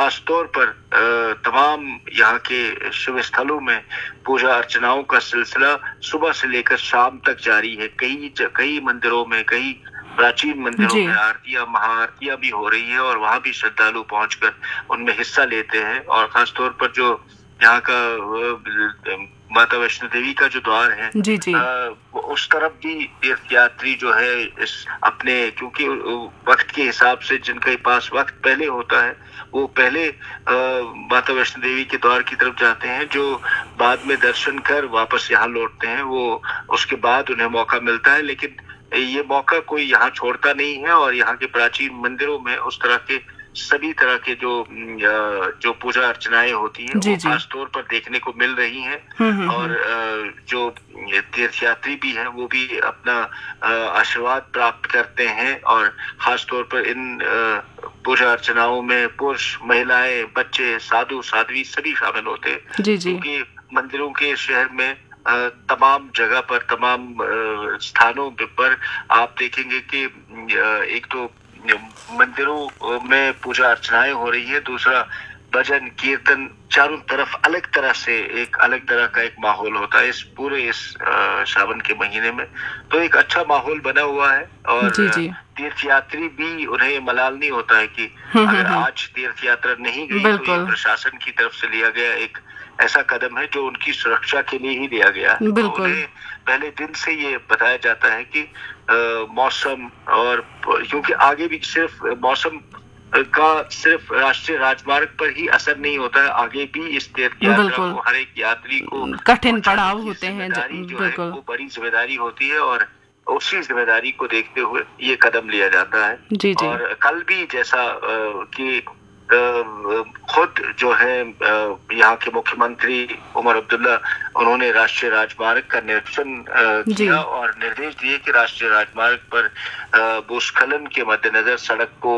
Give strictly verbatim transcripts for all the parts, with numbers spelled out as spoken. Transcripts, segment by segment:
खास तौर पर तमाम यहाँ के शिव स्थलों में पूजा अर्चनाओं का सिलसिला सुबह से लेकर शाम तक जारी है। कई कई मंदिरों में, कई प्राचीन मंदिरों में आरतियां, महाआरतियां भी हो रही है और वहां भी श्रद्धालु पहुंचकर उनमें हिस्सा लेते हैं। और खास तौर पर जो यहाँ का माता वैष्णो देवी का जो द्वार है, जी जी। आ, उस तरफ भी तीर्थ यात्री जो है इस अपने, क्योंकि वक्त के हिसाब से जिनके पास वक्त पहले होता है वो पहले आ, माता वैष्णो देवी के द्वार की तरफ जाते हैं, जो बाद में दर्शन कर वापस यहाँ लौटते हैं, वो उसके बाद उन्हें मौका मिलता है। लेकिन ये मौका कोई यहाँ छोड़ता नहीं है और यहाँ के प्राचीन मंदिरों में उस तरह के सभी तरह के जो जो पूजा अर्चनाएं होती हैं वो खास तौर पर देखने को मिल रही हैं। और जो तीर्थयात्री भी हैं वो भी अपना आशीर्वाद प्राप्त करते हैं और खास तौर पर इन पूजा अर्चनाओं में पुरुष, महिलाएं, बच्चे, साधु साध्वी सभी शामिल होते हैं, क्योंकि मंदिरों के शहर में तमाम जगह पर, तमाम स्थानों पर आप देखेंगे कि एक तो मंदिरों में पूजा अर्चनाएं हो रही है, दूसरा भजन कीर्तन, चारों तरफ अलग तरह से एक अलग तरह का एक माहौल होता है इस पूरे इस सावन के महीने में। तो एक अच्छा माहौल बना हुआ है और तीर्थ यात्री भी, उन्हें मलाल नहीं होता है कि अगर आज तीर्थ यात्रा नहीं गई तो ये प्रशासन की तरफ से लिया गया एक ऐसा कदम है जो उनकी सुरक्षा के लिए ही लिया गया है। तो उन्हें पहले दिन से ये बताया जाता है कि आ, मौसम, और क्योंकि आगे भी सिर्फ मौसम का सिर्फ राष्ट्रीय राजमार्ग पर ही असर नहीं होता है, आगे भी इस तीर्थ यात्रा को हर एक यात्री को कठिन पड़ाव होते हैं, जो है वो बड़ी जिम्मेदारी होती है और उसी जिम्मेदारी को देखते हुए ये कदम लिया जाता है। जी जी। और कल भी जैसा कि खुद जो है यहाँ के मुख्यमंत्री उमर अब्दुल्ला, उन्होंने राष्ट्रीय राजमार्ग का निरीक्षण किया और निर्देश दिए कि राष्ट्रीय राजमार्ग पर भूस्खलन के मद्देनजर सड़क को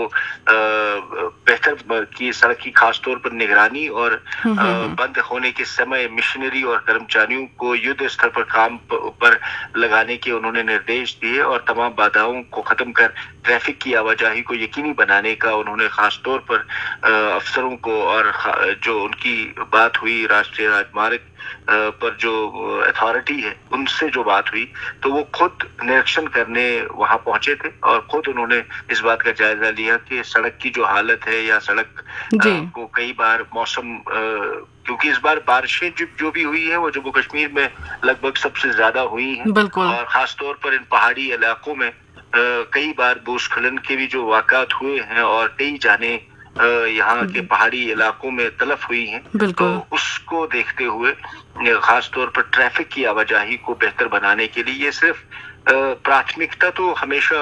बेहतर की सड़क की खास तौर पर निगरानी और बंद होने के समय मशीनरी और कर्मचारियों को युद्ध स्तर पर काम पर लगाने के उन्होंने निर्देश दिए और तमाम बाधाओं को खत्म कर ट्रैफिक की आवाजाही को यकीनी बनाने का उन्होंने खास तौर पर अफसरों को, और जो उनकी बात हुई राष्ट्रीय राजमार्ग पर जो अथॉरिटी है उनसे जो बात हुई, तो वो खुद निरीक्षण करने वहां पहुंचे थे और खुद उन्होंने इस बात का जायजा लिया कि सड़क की जो हालत है या सड़क को कई बार मौसम, क्योंकि इस बार बारिशें जो, जो भी हुई है वो जम्मू कश्मीर में लगभग सबसे ज्यादा हुई है और खास तौर पर इन पहाड़ी इलाकों में कई बार भूस्खलन के भी जो वाक़ात हुए हैं और कई जाने यहाँ के पहाड़ी इलाकों में तलफ हुई हैं, तो उसको देखते हुए खास तौर पर ट्रैफिक की आवाजाही को बेहतर बनाने के लिए ये सिर्फ प्राथमिकता तो हमेशा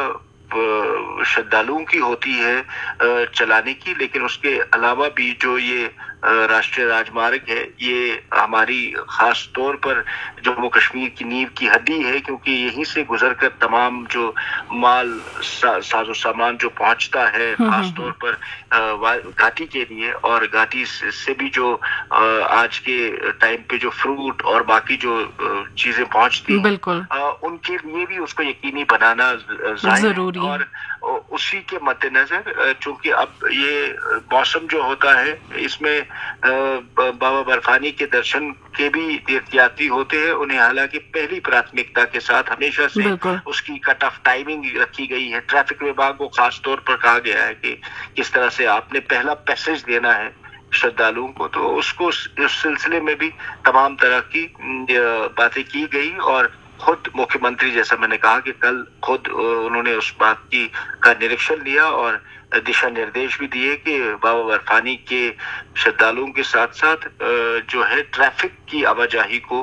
श्रद्धालुओं की होती है चलाने की, लेकिन उसके अलावा भी जो ये राष्ट्रीय राजमार्ग है ये हमारी खास तौर पर जम्मू कश्मीर की नींव की हड्डी है, क्योंकि यहीं से गुजरकर तमाम जो माल सा, साजो सामान जो पहुंचता है खास तौर पर घाटी के लिए, और घाटी से भी जो आज के टाइम पे जो फ्रूट और बाकी जो चीजें पहुंचती हैं उनके लिए भी उसको यकीनी बनाना जरूरी है। और उसी के मद्देनजर चूंकि अब ये मौसम जो होता है इसमें बाबा बर्फानी के दर्शन के भी तीर्थयात्री होते हैं, उन्हें हालांकि पहली प्राथमिकता के साथ हमेशा से उसकी कट ऑफ टाइमिंग रखी गई है। ट्रैफिक विभाग को खास तौर पर कहा गया है कि किस तरह से आपने पहला पैसेज देना है श्रद्धालुओं को, तो उसको उस सिलसिले में भी तमाम तरह की बातें की गई और खुद मुख्यमंत्री, जैसा मैंने कहा कि कल खुद उन्होंने उस बात की का निरीक्षण लिया और दिशा निर्देश भी दिए कि बाबा बर्फानी के श्रद्धालुओं के साथ साथ जो है ट्रैफिक की आवाजाही को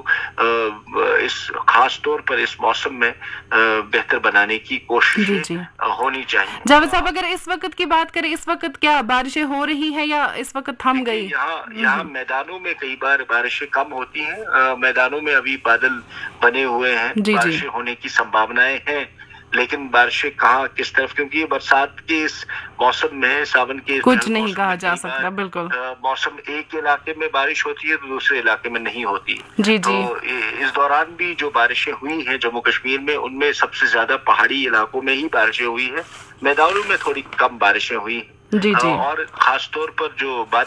इस खास तौर पर इस मौसम में बेहतर बनाने की कोशिश होनी चाहिए। जावेद साहब, अगर इस वक्त की बात करें, इस वक्त क्या बारिशें हो रही है या इस वक्त थम गई? यहाँ यहाँ मैदानों में कई बार बारिशें कम होती हैं, मैदानों में अभी बादल बने हुए हैं, बारिशें होने की संभावनाएं हैं, लेकिन बारिशें कहाँ किस तरफ, क्योंकि ये बरसात के इस मौसम में, सावन के कुछ नहीं कहा जा सकता। बिल्कुल मौसम एक इलाके में बारिश होती है तो दूसरे इलाके में नहीं होती। जी तो जी। इस दौरान भी जो बारिशें हुई हैं जम्मू कश्मीर में, उनमें सबसे ज्यादा पहाड़ी इलाकों में ही बारिशें हुई है, मैदानों में थोड़ी कम बारिशें हुई जी जी। और खास तौर पर जो